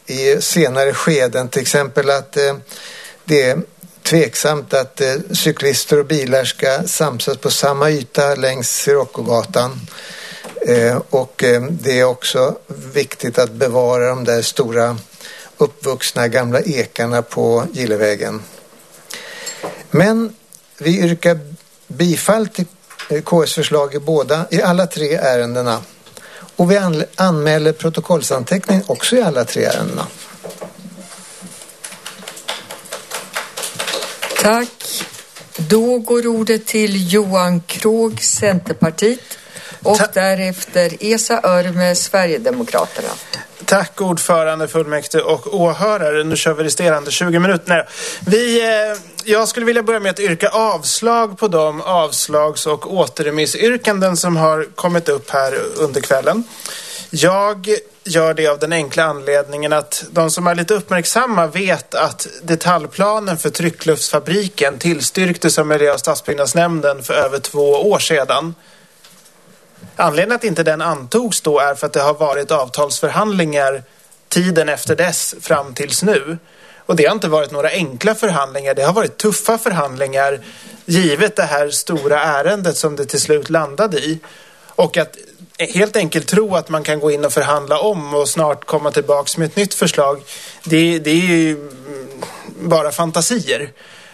i senare skeden, till exempel att det är tveksamt att cyklister och bilar ska samsas på samma yta längs Siroccogatan. Och det är också viktigt att bevara de där stora uppvuxna gamla ekarna på Gillevägen. Men vi yrkar bifall till KS förslag i alla 3 ärendena. Och vi anmäler protokollsanteckning också i alla 3 ärendena. Tack. Då går ordet till Johan Krog, Centerpartiet, och därefter Esa Örme, Sverigedemokraterna. Tack ordförande, fullmäktige och åhörare. Nu kör vi resterande 20 minuter. Jag skulle vilja börja med att yrka avslag på de avslags- och återremissyrkanden som har kommit upp här under kvällen. Jag gör det av den enkla anledningen att de som är lite uppmärksamma vet att detaljplanen för tryckluftsfabriken tillstyrktes av Miljö- och stadsbyggnadsnämnden för över 2 år sedan. Anledningen att inte den antogs då är för att det har varit avtalsförhandlingar tiden efter dess fram tills nu. Och det har inte varit några enkla förhandlingar, det har varit tuffa förhandlingar givet det här stora ärendet som det till slut landade i. Och att helt enkelt tro att man kan gå in och förhandla om och snart komma tillbaka med ett nytt förslag, det är ju bara fantasier.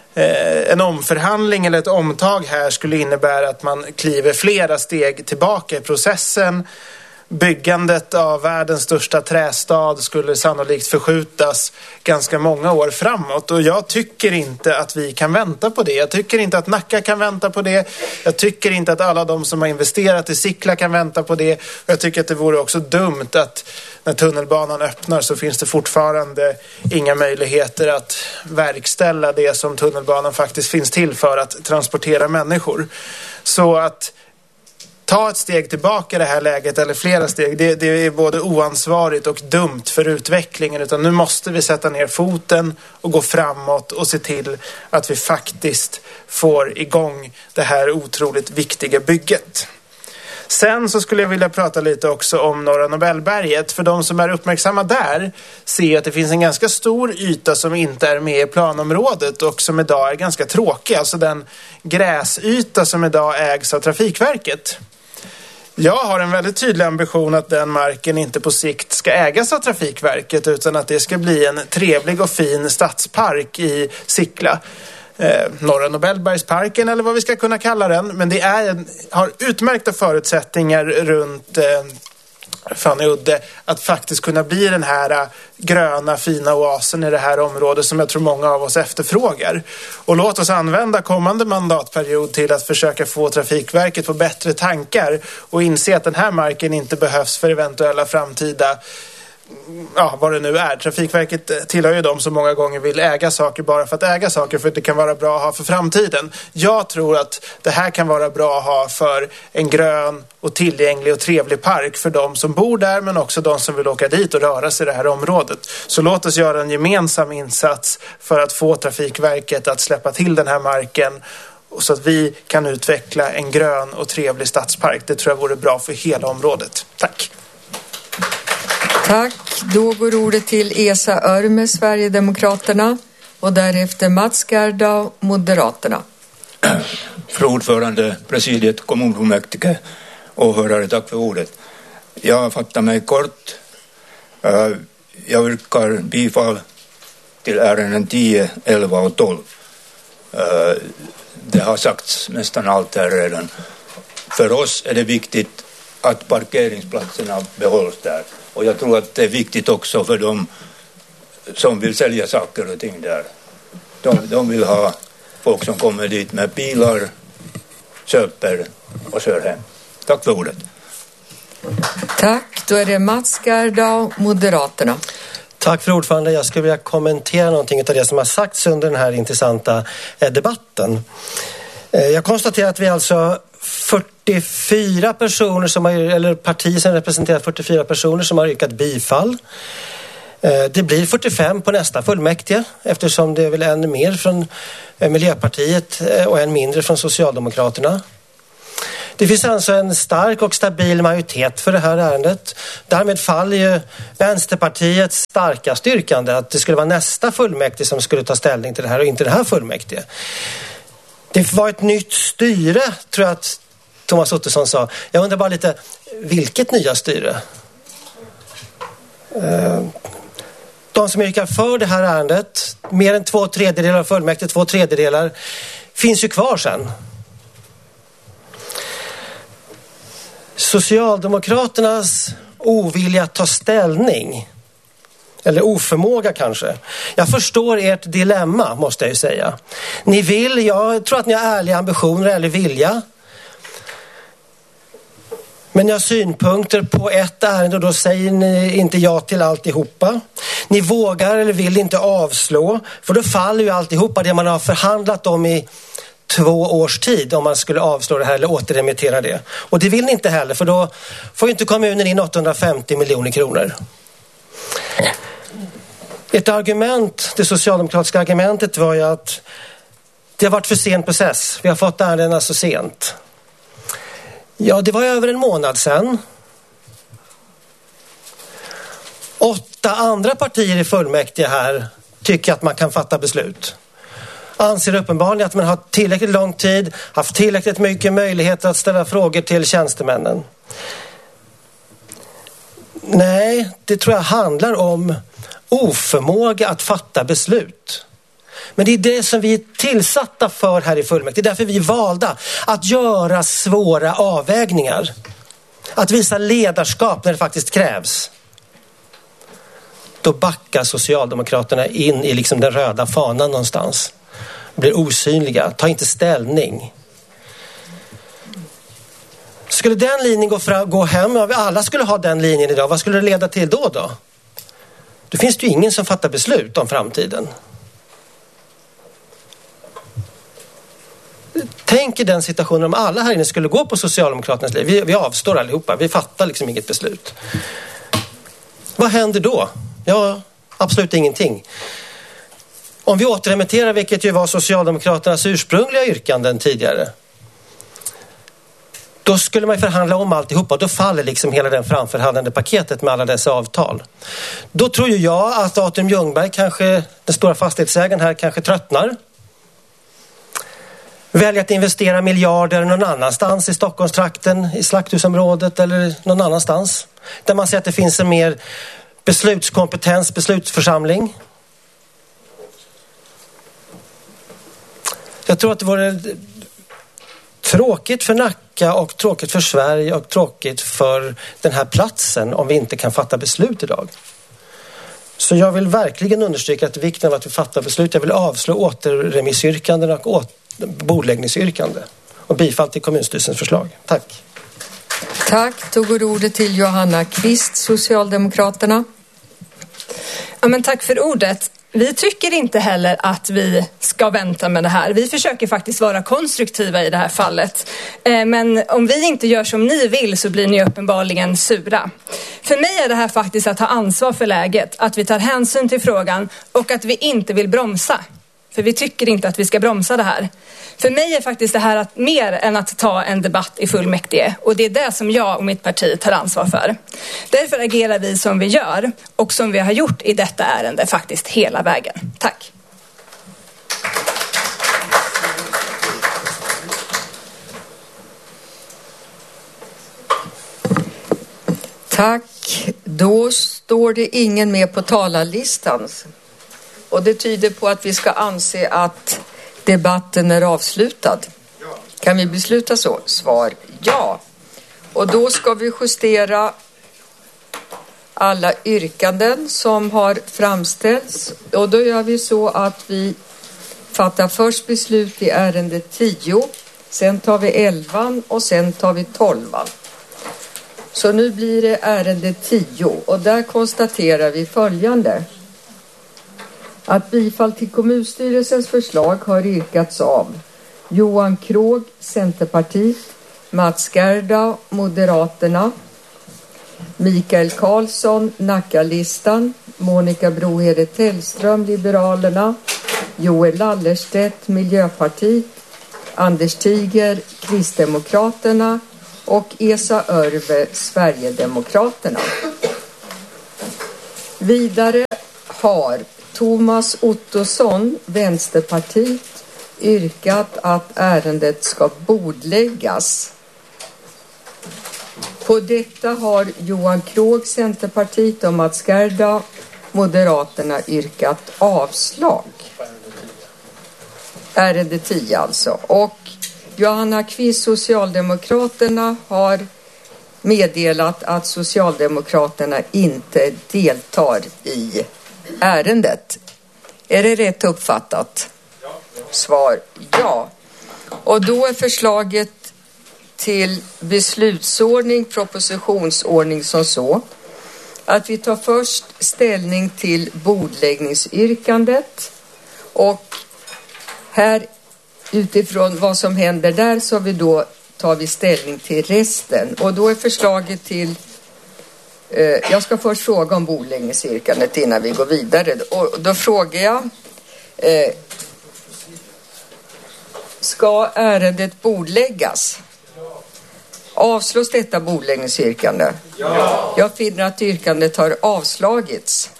En omförhandling eller ett omtag här skulle innebära att man kliver flera steg tillbaka i processen. Byggandet av världens största trästad skulle sannolikt förskjutas ganska många år framåt, och jag tycker inte att vi kan vänta på det. Jag tycker inte att Nacka kan vänta på det. Jag tycker inte att alla de som har investerat i Sickla kan vänta på det. Och jag tycker att det vore också dumt att när tunnelbanan öppnar så finns det fortfarande inga möjligheter att verkställa det som tunnelbanan faktiskt finns till för, att transportera människor. Så att ta ett steg tillbaka i det här läget, eller flera steg, det är både oansvarigt och dumt för utvecklingen. Utan nu måste vi sätta ner foten och gå framåt och se till att vi faktiskt får igång det här otroligt viktiga bygget. Sen så skulle jag vilja prata lite också om Norra Nobelberget. För de som är uppmärksamma där ser att det finns en ganska stor yta som inte är med i planområdet och som idag är ganska tråkig. Alltså den gräsyta som idag ägs av Trafikverket. Jag har en väldigt tydlig ambition att den marken inte på sikt ska ägas av Trafikverket, utan att det ska bli en trevlig och fin stadspark i Sickla. Norra Nobelbergsparken eller vad vi ska kunna kalla den. Men det har utmärkta förutsättningar runt Fannyudde att faktiskt kunna bli den här gröna fina oasen i det här området som jag tror många av oss efterfrågar. Och låt oss använda kommande mandatperiod till att försöka få Trafikverket på bättre tankar och inse att den här marken inte behövs för eventuella framtida, vad det nu är. Trafikverket tillhör ju de som många gånger vill äga saker bara för att äga saker, för att det kan vara bra att ha för framtiden. Jag tror att det här kan vara bra att ha för en grön och tillgänglig och trevlig park för de som bor där, men också de som vill åka dit och röra sig i det här området. Så låt oss göra en gemensam insats för att få Trafikverket att släppa till den här marken, så att vi kan utveckla en grön och trevlig stadspark. Det tror jag vore bra för hela området. Tack. Tack. Då går ordet till Esa Örme, Sverigedemokraterna, och därefter Mats Gerdau, Moderaterna. Fru ordförande, presidiet, kommunfullmäktige, åhörare, tack för ordet. Jag fattar mig kort. Jag yrkar bifall till ärenden 10, 11 och 12. Det har sagts nästan allt här redan. För oss är det viktigt att parkeringsplatserna behålls där. Och jag tror att det är viktigt också för dem som vill sälja saker och ting där. De vill ha folk som kommer dit med bilar, köper och kör hem. Tack för ordet. Tack. Då är det Mats Gerdau, Moderaterna. Tack för ordförande. Jag skulle vilja kommentera någonting av det som har sagts under den här intressanta debatten. Jag konstaterar att vi alltså 44 personer som har, eller partier som representerar 44 personer som har yrkat bifall. Det blir 45 på nästa fullmäktige, eftersom det är väl en mer från Miljöpartiet och en mindre från Socialdemokraterna. Det finns alltså en stark och stabil majoritet för det här ärendet. Därmed faller ju Vänsterpartiets starka styrkande att det skulle vara nästa fullmäktige som skulle ta ställning till det här och inte det här fullmäktige. Det var ett nytt styre, tror jag att Thomas Ottosson sa. Jag undrar bara lite, vilket nya styre? De som yrkar för det här ärendet, mer än 2/3 av fullmäktige, 2/3, finns ju kvar sen. Socialdemokraternas ovilja att ta ställning, eller oförmåga kanske. Jag förstår ert dilemma, måste jag ju säga. Ni vill, jag tror att ni har ärliga ambitioner eller vilja. Men ni har synpunkter på ett ärende och då säger ni inte ja till alltihopa. Ni vågar eller vill inte avslå, för då faller ju alltihopa det man har förhandlat om i 2 års tid om man skulle avslå det här eller återremittera det. Och det vill ni inte heller, för då får ju inte kommunen in 850 miljoner kronor. Ett argument, det socialdemokratiska argumentet var ju att det har varit för sen process. Vi har fått ärendena så sent. Ja, det var över en månad sedan. 8 andra partier i fullmäktige här tycker att man kan fatta beslut. Anser uppenbarligen att man har tillräckligt lång tid, haft tillräckligt mycket möjligheter att ställa frågor till tjänstemännen. Nej, det tror jag handlar om oförmåga att fatta beslut. Men det är det som vi är tillsatta för här i fullmäktige. Det är därför vi är valda att göra svåra avvägningar. Att visa ledarskap när det faktiskt krävs. Då backar Socialdemokraterna in i liksom den röda fanan någonstans. Blir osynliga, tar inte ställning. Skulle den linjen gå hem, alla skulle ha den linjen idag, vad skulle det leda till då? Då finns det ju ingen som fattar beslut om framtiden. Tänk i den situationen om alla här inne skulle gå på Socialdemokraternas liv. Vi avstår allihopa, vi fattar liksom inget beslut. Vad händer då? Ja, absolut ingenting. Om vi återremitterar, vilket ju var Socialdemokraternas ursprungliga yrkanden tidigare, då skulle man förhandla om alltihopa. Då faller liksom hela den framförhandlande paketet med alla dessa avtal. Då tror ju jag att Atrium Ljungberg, kanske den stora fastighetsägaren här, kanske tröttnar. Väljer att investera miljarder någon annanstans i Stockholmstrakten, i Slakthusområdet eller någon annanstans. Där man ser att det finns en mer beslutskompetens, beslutsförsamling. Jag tror att det vore tråkigt för Nacka och tråkigt för Sverige och tråkigt för den här platsen om vi inte kan fatta beslut idag. Så jag vill verkligen understryka att vikten av att vi fattar beslut. Jag vill avslå återremissyrkanden och bordläggningsyrkande. Och bifall till kommunstyrelsens förslag. Tack. Tack. Då går ordet till Johanna Kvist, Socialdemokraterna. Ja, men tack för ordet. Vi tycker inte heller att vi ska vänta med det här. Vi försöker faktiskt vara konstruktiva i det här fallet. Men om vi inte gör som ni vill så blir ni uppenbarligen sura. För mig är det här faktiskt att ta ansvar för läget. Att vi tar hänsyn till frågan och att vi inte vill bromsa. För vi tycker inte att vi ska bromsa det här. För mig är faktiskt det här mer än att ta en debatt i fullmäktige. Och det är det som jag och mitt parti tar ansvar för. Därför agerar vi som vi gör och som vi har gjort i detta ärende faktiskt hela vägen. Tack. Tack. Då står det ingen med på talarlistan. Och det tyder på att vi ska anse att debatten är avslutad. Kan vi besluta så? Svar ja. Och då ska vi justera alla yrkanden som har framställts. Och då gör vi så att vi fattar först beslut i ärende 10. Sen tar vi 11 och sen tar vi 12. Så nu blir det ärende 10. Och där konstaterar vi följande. Att bifall till kommunstyrelsens förslag har yrkats av Johan Krog, Centerpartiet, Mats Gerdau, Moderaterna, Mikael Karlsson, Nackalistan, Monica Brohede Tellström, Liberalerna, Joel Lallerstedt, Miljöpartiet, Anders Tiger, Kristdemokraterna, och Esa Örve, Sverigedemokraterna. Vidare har Thomas Ottosson, Vänsterpartiet, yrkat att ärendet ska bordläggas. På detta har Johan Krog, Centerpartiet, och Mats Gerda, Moderaterna, yrkat avslag. Ärende 10 alltså. Och Johanna Quist, Socialdemokraterna, har meddelat att Socialdemokraterna inte deltar i ärendet. Är det rätt uppfattat? Svar ja. Och då är förslaget till beslutsordning, propositionsordning, som så att vi tar först ställning till bordläggningsyrkandet, och här utifrån vad som händer där så tar vi ställning till resten. Och då är förslaget till jag ska först fråga om bordläggningsyrkandet innan vi går vidare. Och då frågar jag, ska ärendet bordläggas? Avslås detta bordläggningsyrkande? Ja. Jag finner att yrkandet har avslagits.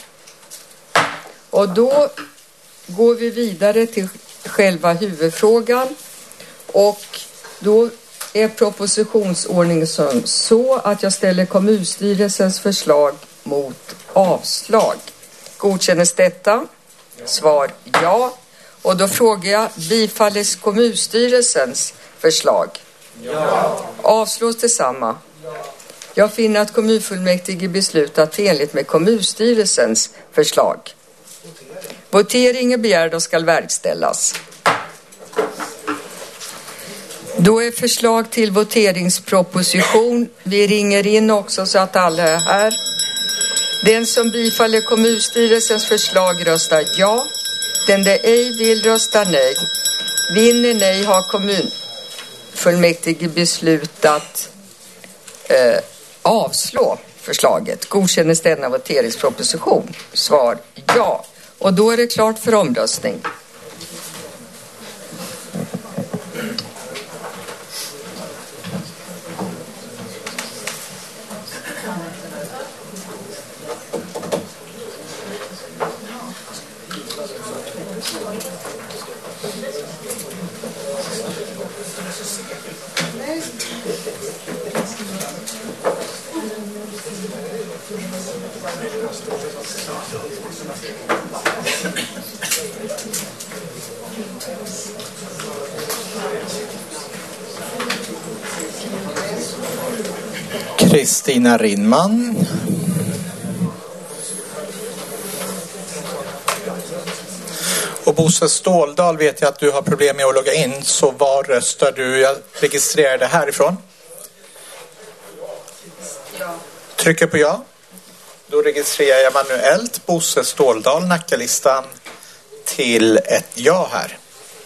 Och då går vi vidare till själva huvudfrågan, och då är propositionsordningen så att jag ställer kommunstyrelsens förslag mot avslag. Godkännes detta? Svar ja. Och då frågar jag, bifalles kommunstyrelsens förslag? Ja. Avslås detsamma? Ja. Jag finner att kommunfullmäktige beslutat enligt med kommunstyrelsens förslag. Votering är begärd och ska verkställas. Då är förslag till voteringsproposition. Vi ringer in också så att alla är här. Den som bifaller kommunstyrelsens förslag röstar ja. Den det ej vill röstar nej. Vinner nej har kommunfullmäktige beslutat avslå förslaget. Godkännes denna voteringsproposition? Svar ja. Och då är det klart för omröstning. Kristina Rindman. Och Bosse Ståldal, vet jag att du har problem med att logga in, så var röstar du? Jag registrerar det härifrån. Trycker på ja. Då registrerar jag manuellt Bosse Ståldal, Nacka-listan, till ett ja här.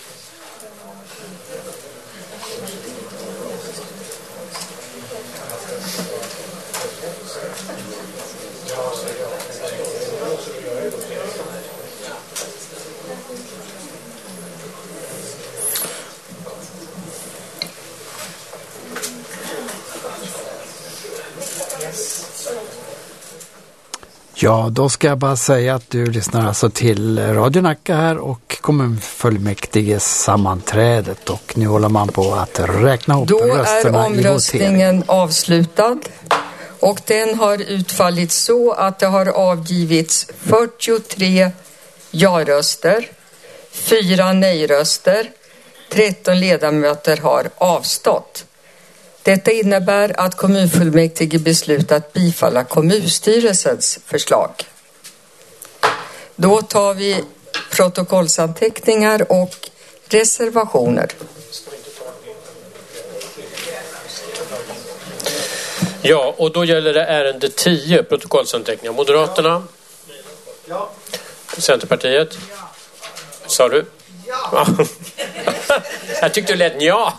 Ja, då ska jag bara säga att du lyssnar alltså till Radio Nacka här och kommunfullmäktiges sammanträdet, och nu håller man på att räkna ihop rösterna. Då är omröstningen avslutad, och den har utfallit så att det har avgivits 43 ja-röster, 4 nej-röster, 13 ledamöter har avstått. Detta innebär att kommunfullmäktige beslutat bifalla kommunstyrelsens förslag. Då tar vi protokollsanteckningar och reservationer. Ja, och då gäller det ärende 10, protokollsanteckningar. Moderaterna? Ja. Centerpartiet? Ja. Sa du? Ja. Jag tyckte du lät ja.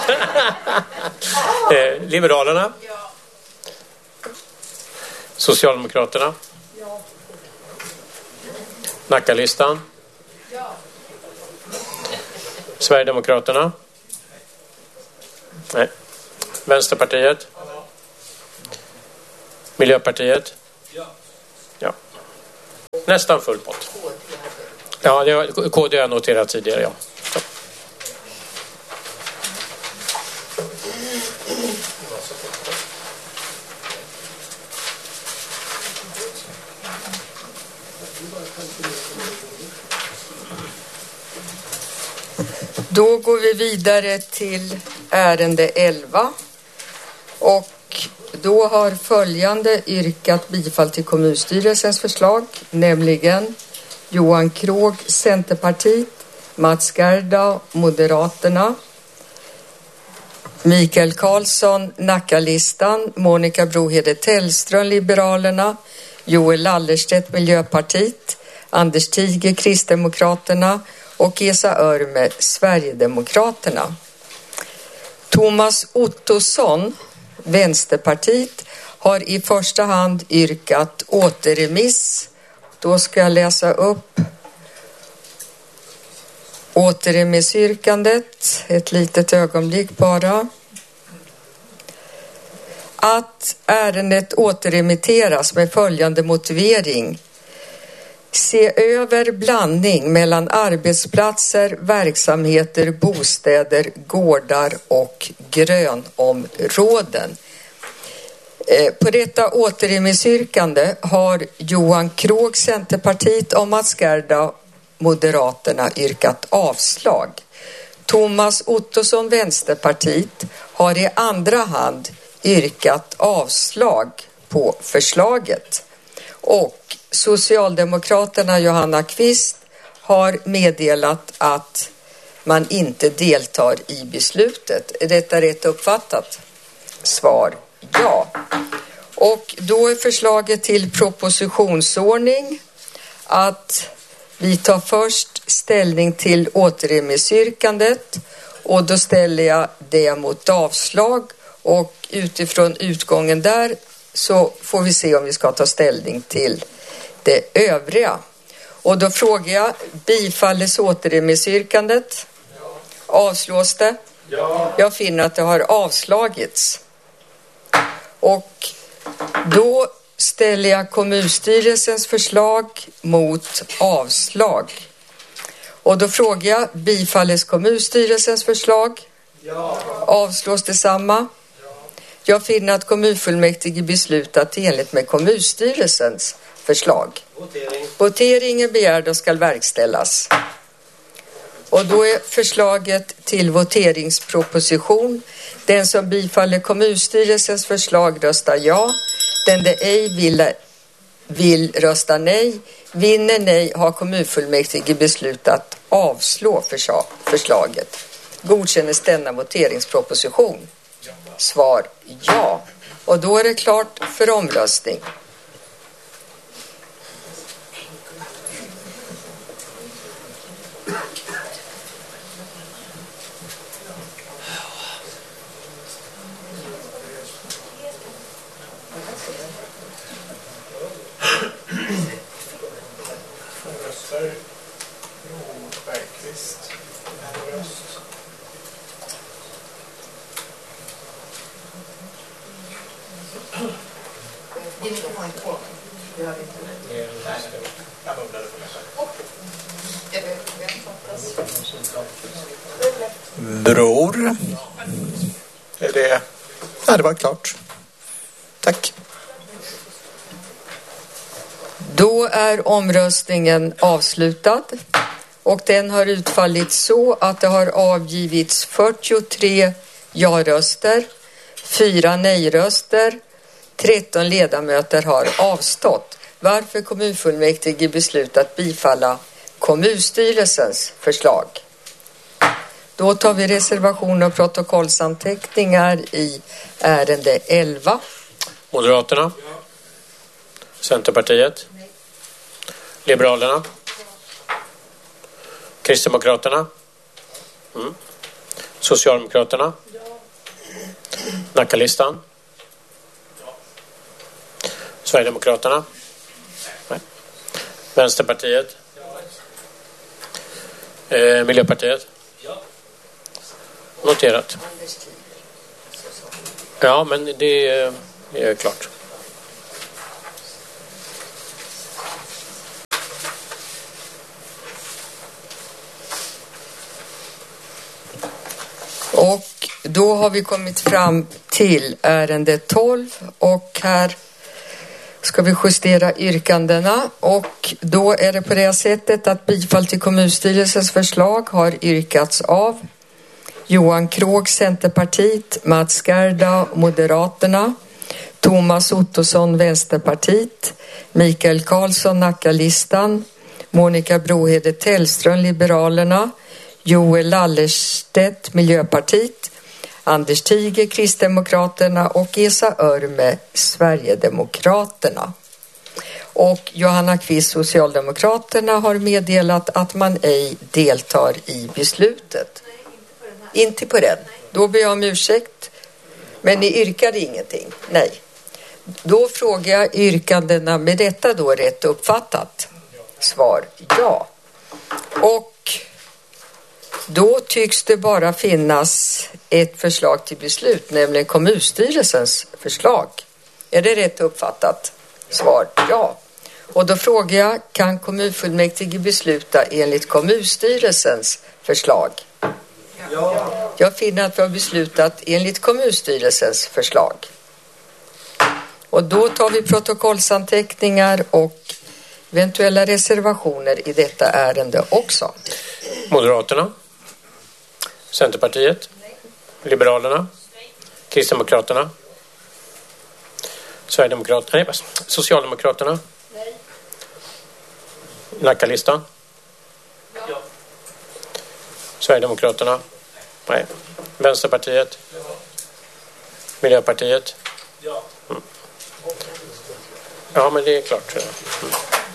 Liberalerna? Ja. Socialdemokraterna? Ja. Nacka-listan? Ja. Sverigedemokraterna? Nej. Vänsterpartiet? Miljöpartiet? Ja. Nästan full pott. Ja, det var KD jag noterat tidigare, ja. Så. Då går vi vidare till ärende 11 och då har följande yrkat bifall till kommunstyrelsens förslag, nämligen Johan Krog, Centerpartiet, Mats Gerdau, Moderaterna, Mikael Karlsson, Nackalistan, Monica Brohede Tellström, Liberalerna, Joel Lallerstedt, Miljöpartiet, Anders Tiger, Kristdemokraterna och Esa Örme, Sverigedemokraterna. Thomas Ottosson, Vänsterpartiet, har i första hand yrkat återremiss. Då ska jag läsa upp återremissyrkandet. Ett litet ögonblick bara. Att ärendet återremitteras med följande motivering. Se över blandning mellan arbetsplatser, verksamheter, bostäder, gårdar och grönområden. På detta återremissyrkande har Johan Krog, Centerpartiet, och Mats Gerdau, Moderaterna, yrkat avslag. Thomas Ottosson, Vänsterpartiet, har i andra hand yrkat avslag på förslaget. Och Socialdemokraterna Johanna Kvist har meddelat att man inte deltar i beslutet. Är detta rätt uppfattat? Svar ja. Och då är förslaget till propositionsordning att vi tar först ställning till återremissyrkandet och då ställer jag det mot avslag och utifrån utgången där så får vi se om vi ska ta ställning till det övriga. Och då frågar jag, bifalles återremissyrkandet? Ja. Avslås det? Ja. Jag finner att det har avslagits. Och då ställer jag kommunstyrelsens förslag mot avslag. Och då frågar jag, bifalles kommunstyrelsens förslag? Ja. Avslås detsamma? Ja. Jag finner att kommunfullmäktige beslutat enligt med kommunstyrelsens förslag. Votering är begärd och ska verkställas. Och då är förslaget till voteringsproposition. Den som bifaller kommunstyrelsens förslag röstar ja. Den det ej vill rösta nej. Vinner nej har kommunfullmäktige beslutat avslå förslaget. Godkännes denna voteringsproposition? Svar ja. Och då är det klart för omröstning. Bror. Är det... Ja, det var klart. Tack. Då är omröstningen avslutad och den har utfallit så att det har avgivits 43 ja-röster, 4 nej-röster, 13 ledamöter har avstått. Varför kommunfullmäktige beslutat bifalla kommunstyrelsens förslag? Då tar vi reservation och protokollsanteckningar i ärende 11. Moderaterna? Centerpartiet? Liberalerna? Kristdemokraterna? Socialdemokraterna? Nackalistan? Sverigedemokraterna? Nej. Vänsterpartiet? Miljöpartiet? Noterat. Ja, men det är klart. Och då har vi kommit fram till ärende 12 och här ska vi justera yrkandena och då är det på det sättet att bifall till kommunstyrelsens förslag har yrkats av Johan Krog, Centerpartiet, Mats Gerda, Moderaterna, Thomas Ottosson, Vänsterpartiet, Mikael Karlsson, Nackalistan, Monica Brohede Tellström, Liberalerna, Joel Lallerstedt, Miljöpartiet, Anders Tiger, Kristdemokraterna och Esa Örme, Sverigedemokraterna. Och Johanna Kvist, Socialdemokraterna, har meddelat att man ej deltar i beslutet. Inte på den. Då ber jag om ursäkt. Men ni yrkade ingenting? Nej. Då frågar jag yrkandena med detta då rätt uppfattat. Svar ja. Och då tycks det bara finnas ett förslag till beslut, nämligen kommunstyrelsens förslag. Är det rätt uppfattat? Svar ja. Och då frågar jag, kan kommunfullmäktige besluta enligt kommunstyrelsens förslag? Ja. Jag finner att vi har beslutat enligt kommunstyrelsens förslag. Och då tar vi protokollsanteckningar och eventuella reservationer i detta ärende också. Moderaterna, Centerpartiet, Liberalerna, Kristdemokraterna, Sverigedemokraterna, nej, Socialdemokraterna, Nackalistan, Sverigedemokraterna, nej, Vänsterpartiet, Miljöpartiet. Ja, men det är klart.